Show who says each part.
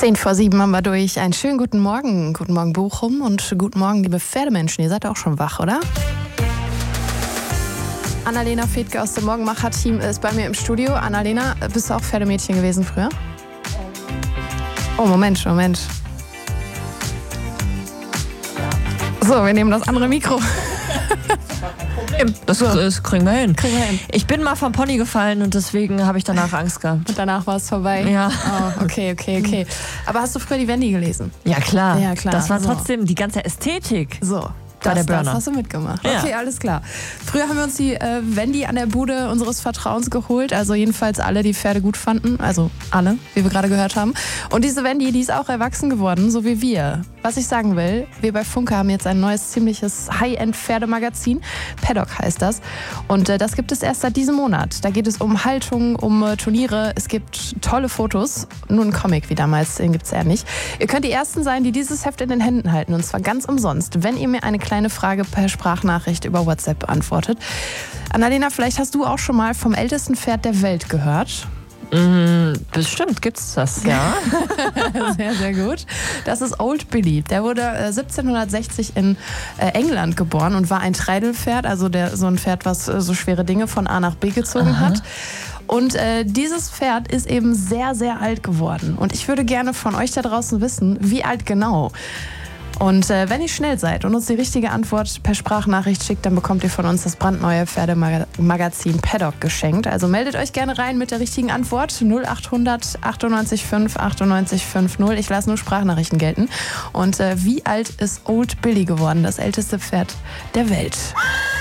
Speaker 1: 10:10 haben wir durch. Einen schönen guten Morgen. Guten Morgen Bochum und guten Morgen liebe Pferdemenschen. Ihr seid auch schon wach, oder? Annalena Fedke aus dem Morgenmacher-Team ist bei mir im Studio. Annalena, bist du auch Pferdemädchen gewesen früher? Oh, Moment. So, wir nehmen das andere Mikro.
Speaker 2: Das kriegen wir hin. Ich bin mal vom Pony gefallen und deswegen habe ich danach Angst gehabt.
Speaker 1: Und danach war es vorbei?
Speaker 2: Ja.
Speaker 1: Oh, okay. Aber hast du früher die Wendy gelesen?
Speaker 2: Ja, klar.
Speaker 1: Ja, klar.
Speaker 2: Das war trotzdem die ganze Ästhetik.
Speaker 1: So. Das hast du mitgemacht.
Speaker 2: Ja.
Speaker 1: Okay, alles klar. Früher haben wir uns die Wendy an der Bude unseres Vertrauens geholt. Also jedenfalls alle, die Pferde gut fanden. Also alle, wie wir gerade gehört haben. Und diese Wendy, die ist auch erwachsen geworden, so wie wir. Was ich sagen will, wir bei Funke haben jetzt ein neues, ziemliches High-End-Pferdemagazin. Paddock heißt das. Und das gibt es erst seit diesem Monat. Da geht es um Haltung, um Turniere. Es gibt tolle Fotos. Nur ein Comic wie damals, den gibt es eher nicht. Ihr könnt die Ersten sein, die dieses Heft in den Händen halten. Und zwar ganz umsonst, wenn ihr mir eine kleine Frage per Sprachnachricht über WhatsApp beantwortet. Annalena, vielleicht hast du auch schon mal vom ältesten Pferd der Welt gehört.
Speaker 2: Bestimmt gibt's das, ja.
Speaker 1: Sehr, sehr gut. Das ist Old Billy. Der wurde 1760 in England geboren und war ein Treidelpferd, also so ein Pferd, was so schwere Dinge von A nach B gezogen hat. Und dieses Pferd ist eben sehr, sehr alt geworden. Und ich würde gerne von euch da draußen wissen, wie alt genau. Und wenn ihr schnell seid und uns die richtige Antwort per Sprachnachricht schickt, dann bekommt ihr von uns das brandneue Pferdemagazin Paddock geschenkt. Also meldet euch gerne rein mit der richtigen Antwort 0800 98 5 98 50. Ich lasse nur Sprachnachrichten gelten. Und wie alt ist Old Billy geworden, das älteste Pferd der Welt?